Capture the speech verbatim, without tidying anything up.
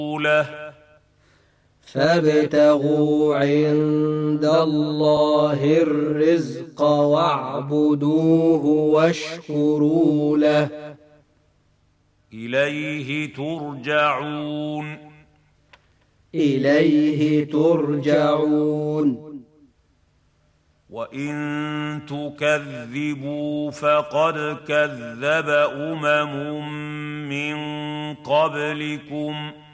له فابتغوا عند الله الرزق واعبدوه واشكروا له إليه ترجعون إليه ترجعون. وإن تكذبوا فقد كذب أمم من قبلكم